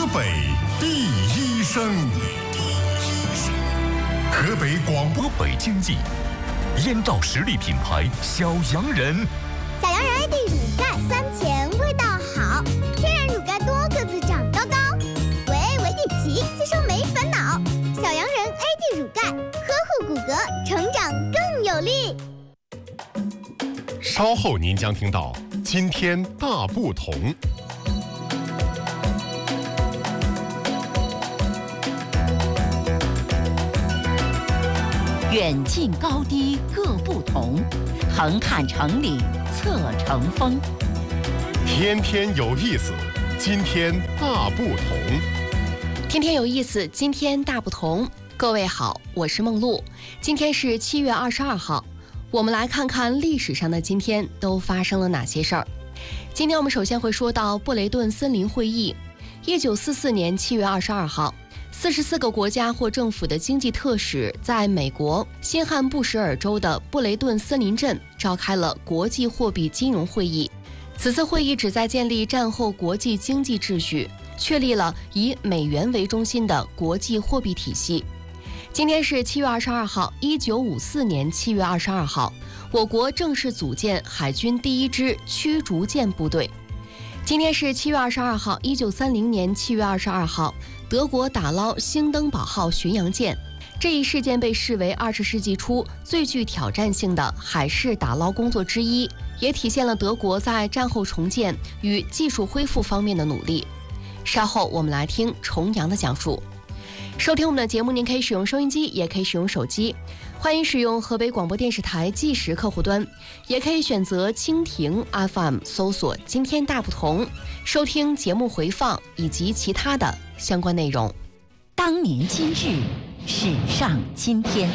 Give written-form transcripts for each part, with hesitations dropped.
北第一声，河北广播北经济燕赵实力品牌小洋人。 小洋人 AD 乳钙酸甜味道好，天然乳钙多个子长高高，维 D 奇吸收没烦恼。小洋人 AD 乳钙呵护骨骼，成长更有力。 稍后您将听到今天大不同。 远近高低各不同，横看成岭侧成峰。 天天有意思，今天大不同。 天天有意思，今天大不同。各位好，我是梦露。今天是7月22号，我们来看看历史上的今天都发生了哪些事儿。今天我们首先会说到布雷顿森林会议。1944年7月22号，44个国家或政府的经济特使在美国新罕布什尔州的布雷顿森林镇召开了国际货币金融会议。此次会议旨在建立战后国际经济秩序，确立了以美元为中心的国际货币体系。今天是7月22号，1954年7月22号，我国正式组建海军第一支驱逐舰部队。今天是7月22号，1930年7月22号，德国打捞兴登堡号巡洋舰。这一事件被视为20世纪初最具挑战性的海事打捞工作之一，也体现了德国在战后重建与技术恢复方面的努力。稍后我们来听重阳的讲述。收听我们的节目，您可以使用收音机，也可以使用手机。欢迎使用河北广播电视台计时客户端，也可以选择蜻蜓 FM 搜索今天大不同，收听节目回放以及其他的相关内容。 当年今日，史上今天。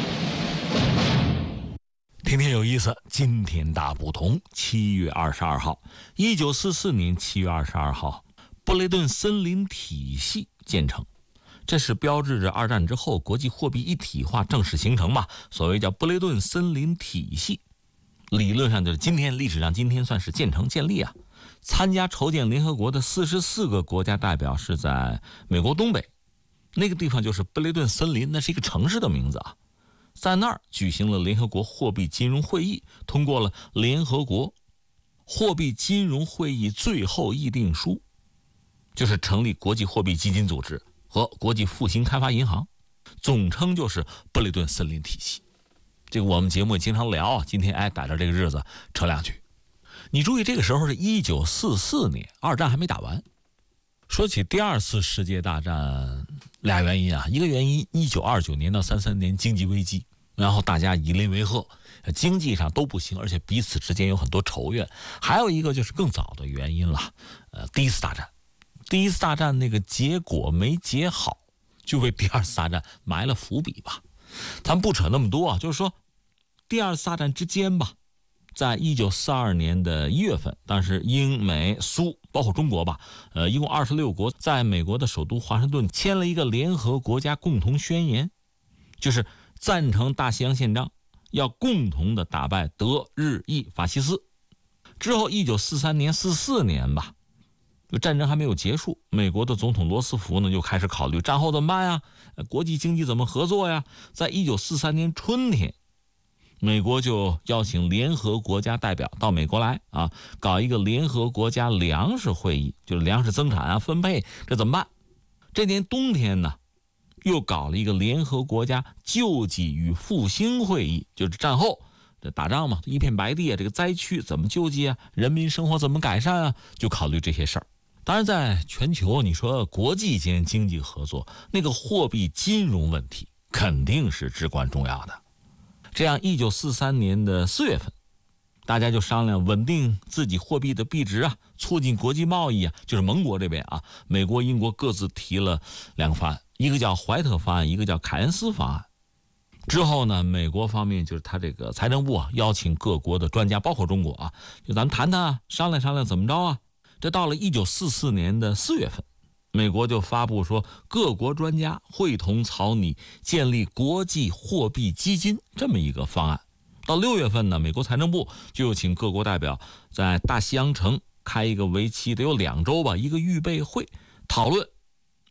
天天有意思，今天大不同。7月22号，1944年7月22号，布雷顿森林体系建成。这是标志着二战之后国际货币一体化正式形成嘛？所谓叫布雷顿森林体系，理论上就是今天历史上今天算是建成建立啊。参加筹建联合国的44个国家代表是在美国东北，那个地方就是布雷顿森林，那是一个城市的名字啊。在那儿举行了联合国货币金融会议，通过了联合国货币金融会议最后议定书，就是成立国际货币基金组织和国际复兴开发银行，总称就是布雷顿森林体系。这个我们节目也经常聊啊，今天逮着这个日子扯两句。你注意，这个时候是1944年，二战还没打完。说起第二次世界大战，俩原因啊，一个原因1929年到33年经济危机，然后大家以邻为壑，经济上都不行，而且彼此之间有很多仇怨。还有一个就是更早的原因了，第一次大战。第一次大战那个结果没结好，就为第二次大战埋了伏笔吧。咱不扯那么多啊，就是说第二次大战之间吧，在1942年的1月份，当时英美苏包括中国吧，一共26国在美国的首都华盛顿签了一个联合国家共同宣言，就是赞成大西洋宪章，要共同的打败德日意法西斯。之后1943年44年吧，就战争还没有结束，美国的总统罗斯福呢就开始考虑战后怎么办呀，国际经济怎么合作呀。在1943年春天，美国就邀请联合国家代表到美国来啊，搞一个联合国家粮食会议，就是粮食增产啊分配，这怎么办？这年冬天呢，又搞了一个联合国家救济与复兴会议，就是战后这打仗嘛，一片白地啊，这个灾区怎么救济啊，人民生活怎么改善啊，就考虑这些事儿。当然在全球，你说国际间经济合作，那个货币金融问题肯定是至关重要的。这样1943年的4月份，大家就商量稳定自己货币的币值啊，促进国际贸易啊，就是盟国这边啊，美国英国各自提了2个法案，一个叫怀特法案，一个叫凯恩斯法案。之后呢，美国方面就是他这个财政部啊，邀请各国的专家，包括中国啊，就咱们谈谈啊，商量商量怎么着啊。这到了1944年的4月份，美国就发布说，各国专家会同草拟建立国际货币基金这么一个方案。到6月份呢，美国财政部就请各国代表在大西洋城开一个为期得有2周吧，一个预备会，讨论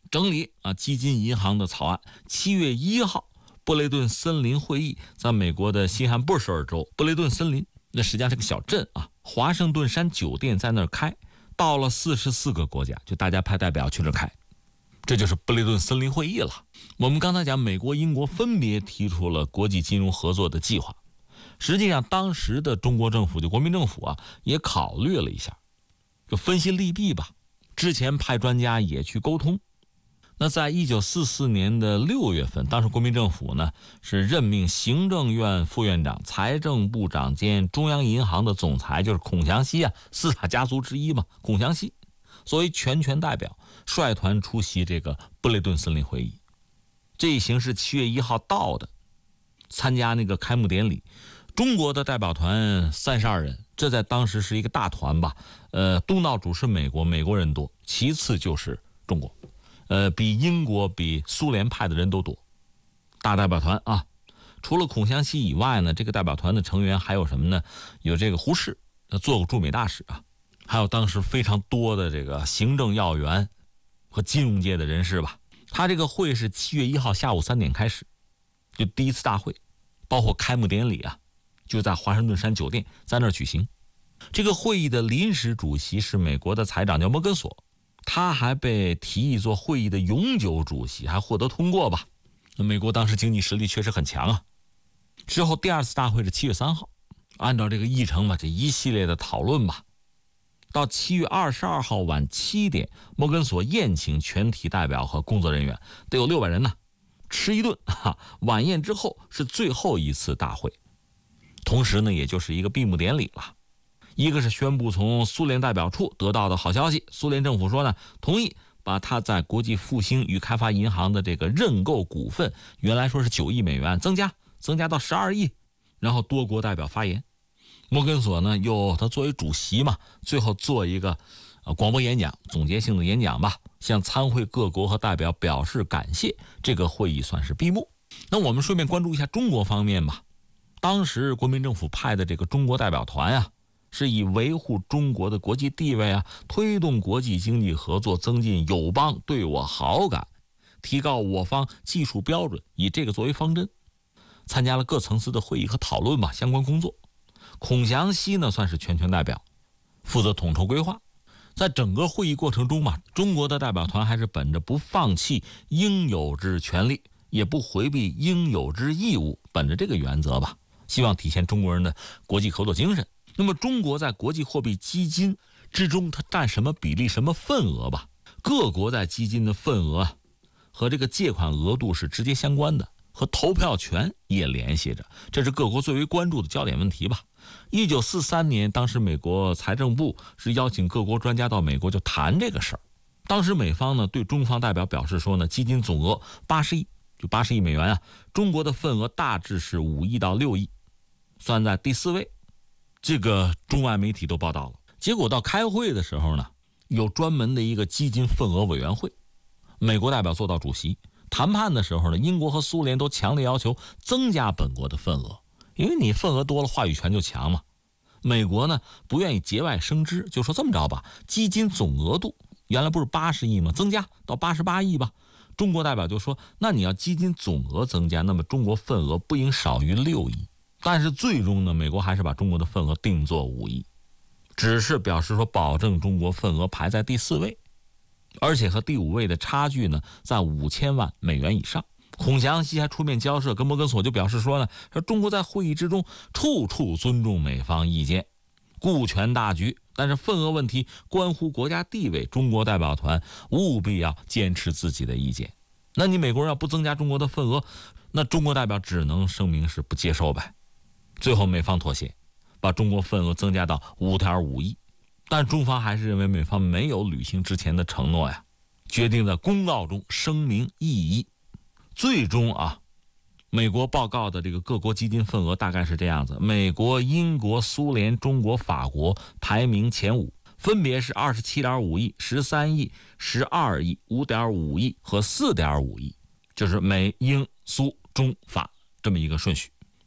整理基金银行的草案。7月1号，布雷顿森林会议在美国的新罕布什尔州布雷顿森林，那实际上是个小镇华盛顿山酒店在那儿开，到了44个国家，就大家派代表去这儿开，这就是布雷顿森林会议了。我们刚才讲，美国、英国分别提出了国际金融合作的计划。实际上，当时的中国政府，就国民政府也考虑了一下，就分析利弊吧。之前派专家也去沟通。那在1944年的6月份，当时国民政府呢是任命行政院副院长、财政部长兼中央银行的总裁，就是孔祥熙四大家族之一嘛，孔祥熙作为全权代表率团出席这个布雷顿森林会议。这一行是7月1号到的，参加那个开幕典礼。中国的代表团32人，这在当时是一个大团吧。东道主是美国，美国人多，其次就是中国。比英国、比苏联派的人都多。大代表团除了孔祥熙以外呢，这个代表团的成员还有什么呢？有这个胡适，他做过驻美大使还有当时非常多的这个行政要员和金融界的人士吧。他这个会是7月1号下午3点开始，就第一次大会，包括开幕典礼就在华盛顿山酒店在那儿举行。这个会议的临时主席是美国的财长叫摩根索，他还被提议做会议的永久主席，还获得通过吧。那美国当时经济实力确实很强之后第二次大会是7月3号，按照这个议程这一系列的讨论吧，到7月22号晚7点，摩根索宴请全体代表和工作人员，得有600人呢，吃一顿晚宴之后是最后一次大会。同时呢，也就是一个闭幕典礼了。一个是宣布从苏联代表处得到的好消息，苏联政府说呢，同意把他在国际复兴与开发银行的这个认购股份，原来说是9亿美元，增加到12亿。然后多国代表发言，摩根索呢他作为主席嘛，最后做一个广播演讲，总结性的演讲吧，向参会各国和代表表示感谢。这个会议算是闭幕。那我们顺便关注一下中国方面吧。当时国民政府派的这个中国代表团是以维护中国的国际地位推动国际经济合作，增进友邦对我好感，提高我方技术标准，以这个作为方针，参加了各层次的会议和讨论吧，相关工作。孔祥熙呢算是全权代表，负责统筹规划。在整个会议过程中中国的代表团还是本着不放弃应有之权利，也不回避应有之义务，本着这个原则吧，希望体现中国人的国际合作精神。那么中国在国际货币基金之中，它占什么比例、什么份额吧？各国在基金的份额和这个借款额度是直接相关的，和投票权也联系着，这是各国最为关注的焦点问题吧。1943年，当时美国财政部是邀请各国专家到美国就谈这个事儿。当时美方呢对中方代表表示说呢，基金总额80亿，就80亿美元中国的份额大致是5亿到6亿，算在第4位。这个中外媒体都报道了。结果到开会的时候呢，有专门的一个基金份额委员会，美国代表做到主席。谈判的时候呢，英国和苏联都强烈要求增加本国的份额，因为你份额多了，话语权就强嘛。美国呢不愿意节外生枝，就说这么着吧，基金总额度原来不是80亿吗？增加到88亿吧。中国代表就说，那你要基金总额增加，那么中国份额不应少于6亿。但是最终呢，美国还是把中国的份额定作5亿，只是表示说保证中国份额排在第4位，而且和第5位的差距呢在5000万美元以上。孔祥熙还出面交涉，跟摩根索就表示说呢，说中国在会议之中处处尊重美方意见，顾全大局，但是份额问题关乎国家地位，中国代表团务必要坚持自己的意见。那你美国人要不增加中国的份额，那中国代表只能声明是不接受呗。最后美方妥协，把中国份额增加到5.5亿，但中方还是认为美方没有履行之前的承诺决定在公告中声明异议。最终美国报告的这个各国基金份额大概是这样子：美国、英国、苏联、中国、法国排名前5，分别是27.5亿、13亿、12亿、5.5亿和4.5亿，就是美、英、苏、中、法这么一个顺序。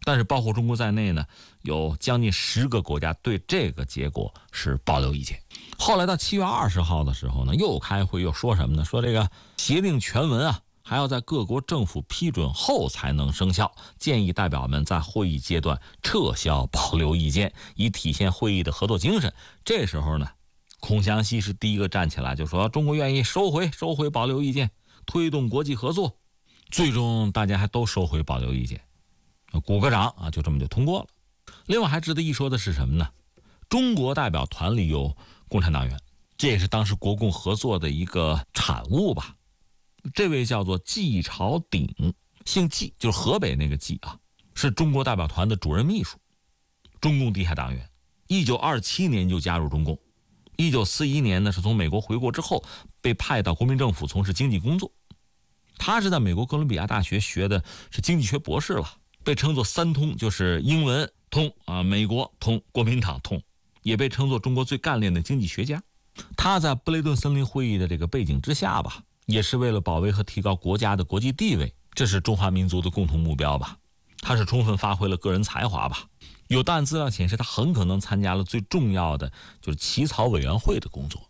但是包括中国在内呢，有将近10个国家对这个结果是保留意见。后来到7月20号的时候呢，又开会又说什么呢？说这个协定全文啊，还要在各国政府批准后才能生效，建议代表们在会议阶段撤销保留意见，以体现会议的合作精神。这时候呢，孔祥熙是第一个站起来，就说中国愿意收回保留意见，推动国际合作。最终大家还都收回保留意见，鼓个掌啊，就这么就通过了。另外还值得一说的是什么呢？中国代表团里有共产党员，这也是当时国共合作的一个产物吧。这位叫做季朝鼎，姓季，就是河北那个季啊，是中国代表团的主任秘书，中共地下党员。1927年就加入中共，1941年呢是从美国回国之后被派到国民政府从事经济工作。他是在美国哥伦比亚大学学的是经济学博士了，被称作3通，就是英文通啊，美国通，国民党通，也被称作中国最干练的经济学家。他在布雷顿森林会议的这个背景之下吧，也是为了保卫和提高国家的国际地位，这是中华民族的共同目标吧。他是充分发挥了个人才华吧。有档案资料显示，他很可能参加了最重要的就是起草委员会的工作。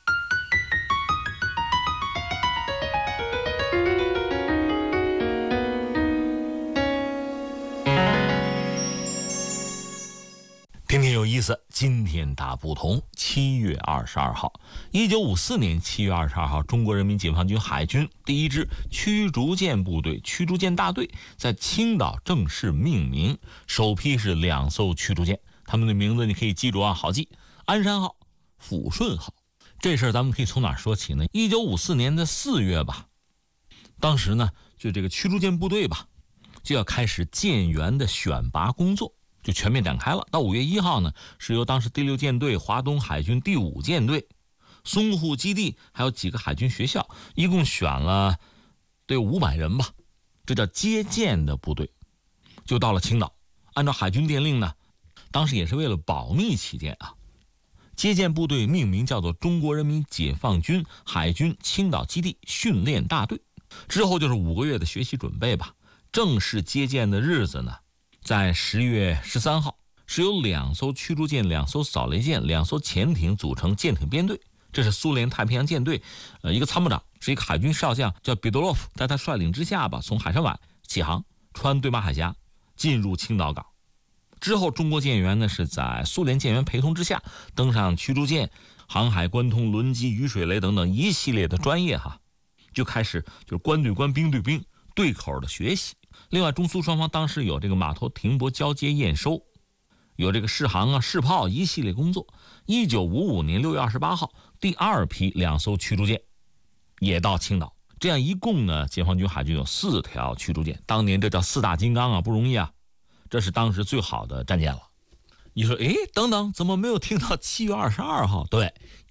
天天有意思，今天大不同。7月22号，1954年7月22号，中国人民解放军海军第1支驱逐舰部队驱逐舰大队在青岛正式命名，首批是2艘驱逐舰，他们的名字你可以记住啊，好记：鞍山号、抚顺号。这事儿咱们可以从哪说起呢？1954年的4月吧，当时呢，就这个驱逐舰部队吧，就要开始舰员的选拔工作。就全面展开了。到5月1号呢，是由当时第6舰队、华东海军第5舰队、淞沪基地还有几个海军学校，一共选了得有500人吧，这叫接舰的部队，就到了青岛。按照海军电令呢，当时也是为了保密起见啊，接舰部队命名叫做中国人民解放军海军青岛基地训练大队。之后就是5个月的学习准备吧。正式接舰的日子呢，在10月13号，是由2艘驱逐舰、2艘扫雷舰、2艘潜艇组成舰艇编队。这是苏联太平洋舰队，一个参谋长是一个海军少将叫彼得洛夫，在他率领之下吧，从海参崴起航，穿对马海峡，进入青岛港。之后，中国舰员呢是在苏联舰员陪同之下，登上驱逐舰、航海关通、轮机、鱼水雷等等一系列的专业就开始就是官对官、兵对兵对口的学习。另外，中苏双方当时有这个码头停泊交接验收，有这个试航啊、试炮一系列工作。1955年6月28号，第2批2艘驱逐舰也到青岛。这样一共呢，解放军海军有4条驱逐舰，当年这叫4大金刚啊，不容易啊，这是当时最好的战舰了。你说，等等，怎么没有听到7月22号？对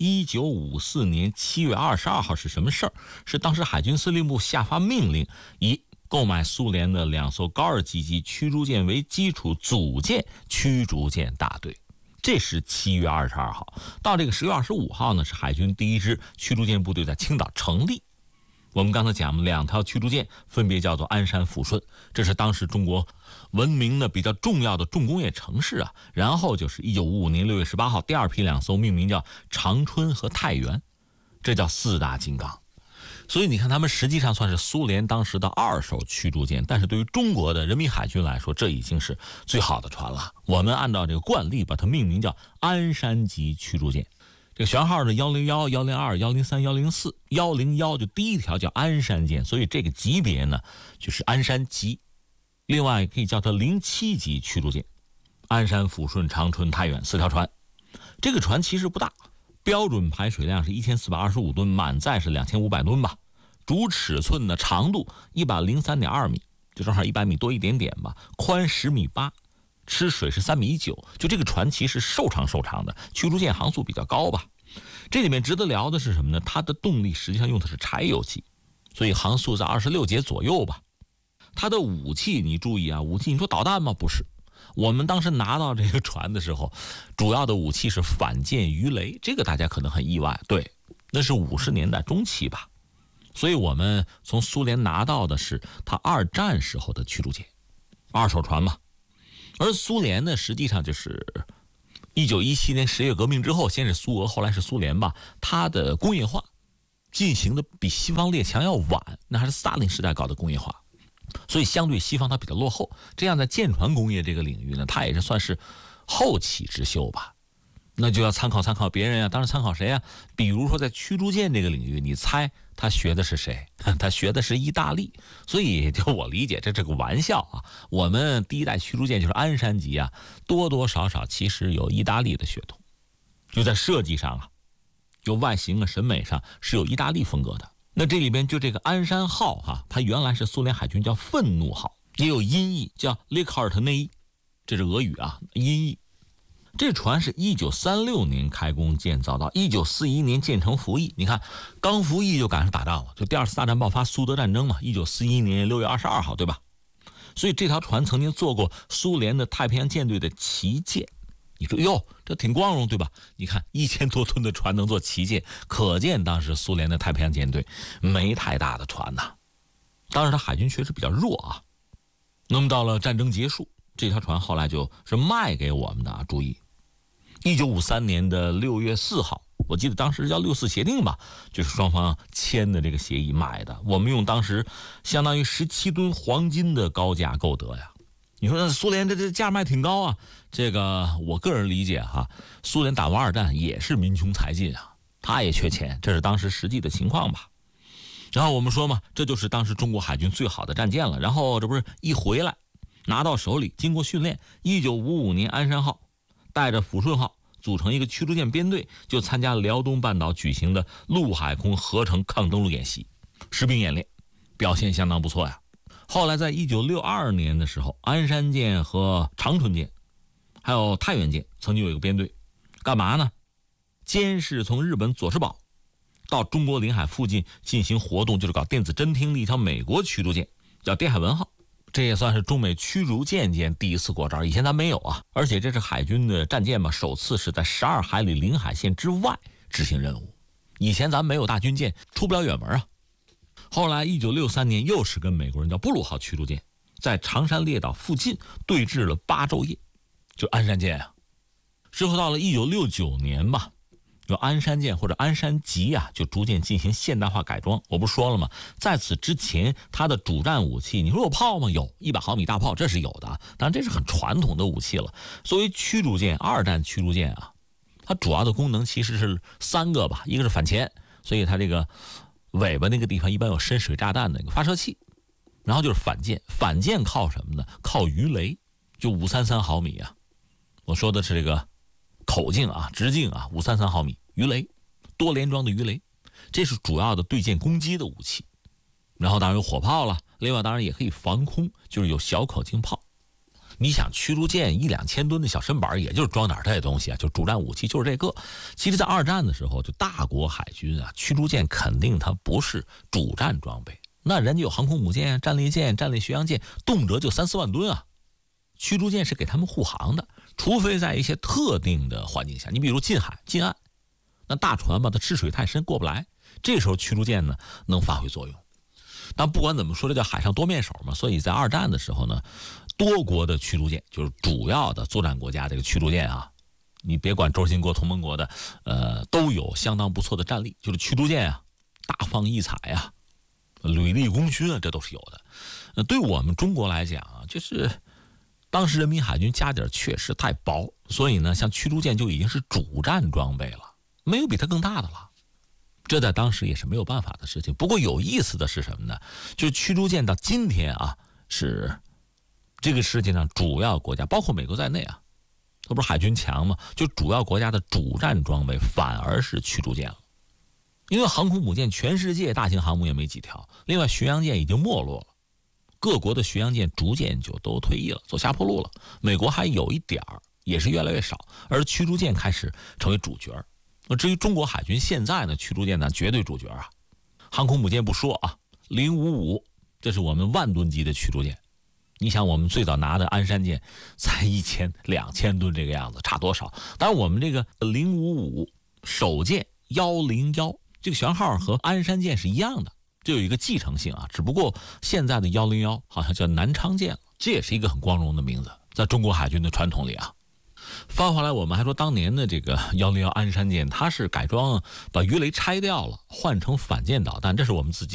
，1954年7月22号是什么事儿？是当时海军司令部下发命令，以购买苏联的2艘高2级驱逐舰为基础组建驱逐舰大队，这是7月22号。到这个10月25号呢，是海军第1支驱逐舰部队在青岛成立。我们刚才讲2条驱逐舰分别叫做鞍山、抚顺，这是当时中国闻名的比较重要的重工业城市啊。然后就是1955年6月18号，第2批2艘命名叫长春和太原，这叫4大金刚。所以你看，他们实际上算是苏联当时的2艘驱逐舰，但是对于中国的人民海军来说，这已经是最好的船了。我们按照这个惯例把它命名叫鞍山级驱逐舰。这个舷号的101、102、103、104、101就第1条叫鞍山舰，所以这个级别呢就是鞍山级。另外可以叫它07级驱逐舰，鞍山、抚顺、长春、太原4条船。这个船其实不大，标准排水量是1425吨，满载是2500吨吧。主尺寸的长度103.2米，就正好100米多一点点吧，宽10.8米，吃水是3.9米。就这个船其实瘦长的，驱逐舰航速比较高吧。这里面值得聊的是什么呢？它的动力实际上用的是柴油机，所以航速在26节左右吧。它的武器你注意啊，武器你说导弹吗？不是。我们当时拿到这个船的时候，主要的武器是反舰鱼雷，这个大家可能很意外，对，那是50年代中期吧。所以我们从苏联拿到的是它2战时候的驱逐舰，2手船嘛。 而苏联呢，实际上就是1917年10月革命之后，先是苏俄，后来是苏联吧，它的工业化进行的比西方列强要晚，那还是斯大林时代搞的工业化，所以相对西方它比较落后。这样在舰船工业这个领域呢，它也是算是后起之秀吧。那就要参考别人啊，当然参考谁啊？比如说在驱逐舰这个领域，你猜他学的是谁？他学的是意大利。所以就我理解，这是个玩笑啊。我们第一代驱逐舰就是鞍山级啊，多多少少其实有意大利的血统，就在设计上啊，就外形啊、审美上是有意大利风格的。那这里边就这个鞍山号哈，它原来是苏联海军叫愤怒号，也有音译叫列卡尔特内伊，这是俄语啊，音译。这船是1936年开工建造到1941年建成服役。你看，刚服役就赶上打仗了，就第二次大战爆发，苏德战争嘛，1941年6月22号，对吧？所以这条船曾经做过苏联的太平洋舰队的旗舰。你说哟，这挺光荣，对吧？你看1000多吨的船能做旗舰，可见当时苏联的太平洋舰队没太大的船呐。当然，它海军确实比较弱啊。那么到了战争结束，这条船后来就是卖给我们的啊。注意，1953年的6月4号，我记得当时叫64协定吧，就是双方签的这个协议买的。我们用当时相当于17吨黄金的高价购得呀。你说苏联这价卖挺高啊，这个我个人理解哈，苏联打完二战也是民穷财尽啊，他也缺钱，这是当时实际的情况吧。然后我们说嘛，这就是当时中国海军最好的战舰了。然后这不是一回来拿到手里，经过训练，1955年鞍山号带着抚顺号组成一个驱逐舰编队，就参加辽东半岛举行的陆海空合成抗登陆演习，实兵演练，表现相当不错呀。后来在1962年的时候，鞍山舰和长春舰还有太原舰曾经有一个编队，干嘛呢？监视从日本佐世保到中国领海附近进行活动，就是搞电子侦听的一条美国驱逐舰叫电海文号。这也算是中美驱逐舰间第一次过招，以前咱没有啊。而且这是海军的战舰嘛，首次是在12海里领海线之外执行任务，以前咱没有大军舰出不了远门啊。后来1963年又是跟美国人叫布鲁号驱逐舰在长山列岛附近对峙了8昼夜，就鞍山舰啊。之后到了1969年吧，有鞍山舰或者鞍山级啊，就逐渐进行现代化改装。我不说了吗？在此之前，它的主战武器，你说有炮吗？有100毫米大炮，这是有的。当然，这是很传统的武器了。作为驱逐舰，二战驱逐舰啊，它主要的功能其实是3个吧，一个是反潜，所以它这个尾巴那个地方一般有深水炸弹的一个发射器，然后就是反舰。反舰靠什么呢？靠鱼雷，就533毫米啊。我说的是这个口径啊、直径啊，533毫米鱼雷，多连装的鱼雷，这是主要的对舰攻击的武器。然后当然有火炮了，另外当然也可以防空，就是有小口径炮。你想驱逐舰1-2000吨的小身板，也就是装点这些东西啊，就主战武器就是这个。其实在二战的时候，就大国海军啊，驱逐舰肯定它不是主战装备，那人家有航空母舰、战列舰、战列巡洋舰，动辄就3-4万吨啊。驱逐舰是给他们护航的，除非在一些特定的环境下，你比如近海、近岸，那大船吧，它吃水太深过不来，这时候驱逐舰呢能发挥作用。但不管怎么说，这叫海上多面手嘛。所以在二战的时候呢，多国的驱逐舰，就是主要的作战国家这个驱逐舰啊，你别管轴心国、同盟国的，都有相当不错的战力。就是驱逐舰啊，大放异彩啊，屡立功勋啊，这都是有的。对我们中国来讲啊，就是当时人民海军家底儿确实太薄，所以呢，像驱逐舰就已经是主战装备了，没有比它更大的了。这在当时也是没有办法的事情。不过有意思的是什么呢？就是驱逐舰到今天啊，是这个世界上主要国家，包括美国在内啊，它不是海军强吗？就主要国家的主战装备反而是驱逐舰了。因为航空母舰全世界大型航母也没几条，另外巡洋舰已经没落了，各国的巡洋舰逐渐就都退役了，走下坡路了。美国还有一点儿，也是越来越少，而驱逐舰开始成为主角。至于中国海军现在呢，驱逐舰呢绝对主角啊。航空母舰不说啊，055这是我们万吨级的驱逐舰。你想我们最早拿的鞍山舰才1000-2000吨这个样子，差多少？当然我们这个055首舰101，这个舷号和鞍山舰是一样的，这有一个继承性啊。只不过现在的101好像叫南昌舰了，这也是一个很光荣的名字。 在中国海军的传统里啊。翻回来，我们还说当年的这个101鞍山舰，它是改装把鱼雷拆掉了，换成反舰导弹，这是我们自己